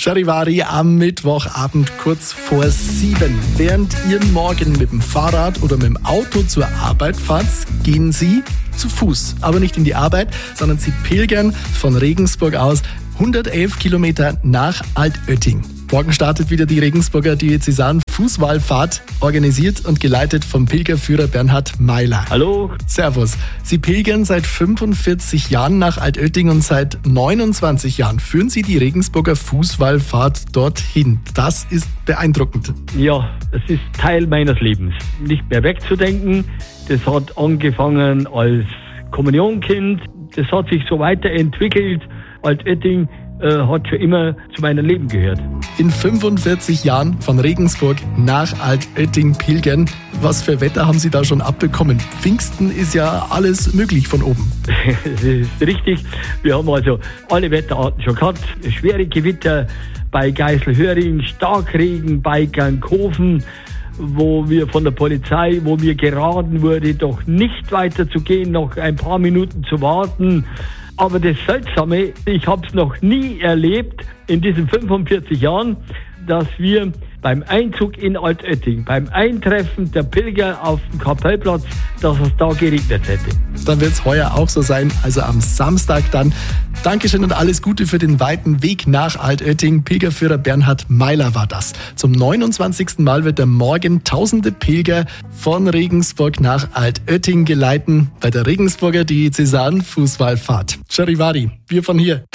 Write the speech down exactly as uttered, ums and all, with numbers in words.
Charivari am Mittwochabend kurz vor sieben. Während ihr morgen mit dem Fahrrad oder mit dem Auto zur Arbeit fahrt, gehen Sie zu Fuß. Aber nicht in die Arbeit, sondern Sie pilgern von Regensburg aus hundertelf Kilometer nach Altötting. Morgen startet wieder die Regensburger Diözesan-Fußwallfahrt, organisiert und geleitet vom Pilgerführer Bernhard Meiler. Hallo. Servus. Sie pilgern seit fünfundvierzig Jahren nach Altötting und seit neunundzwanzig Jahren führen Sie die Regensburger Fußwallfahrt dorthin. Das ist beeindruckend. Ja, es ist Teil meines Lebens. Nicht mehr wegzudenken. Das hat angefangen als Kommunionkind. Das hat sich so weiterentwickelt. Altötting äh, hat schon immer zu meinem Leben gehört. In fünfundvierzig Jahren von Regensburg nach Altötting pilgern. Was für Wetter haben Sie da schon abbekommen? Pfingsten ist ja alles möglich von oben. Das ist richtig. Wir haben also alle Wetterarten schon gehabt. Schwere Gewitter bei Geiselhöring, Starkregen bei Gankhofen, wo wir von der Polizei, wo mir geraten wurde, doch nicht weiterzugehen, noch ein paar Minuten zu warten. Aber das Seltsame, ich habe es noch nie erlebt in diesen fünfundvierzig Jahren, dass wir beim Einzug in Altötting, beim Eintreffen der Pilger auf dem Kapellplatz, dass es da geregnet hätte. Dann wird es heuer auch so sein, also am Samstag dann. Dankeschön und alles Gute für den weiten Weg nach Altötting. Pilgerführer Bernhard Meiler war das. Zum neunundzwanzigsten Mal wird er morgen tausende Pilger von Regensburg nach Altötting geleiten bei der Regensburger Diözesan-Fußwallfahrt. Charivari, wir von hier.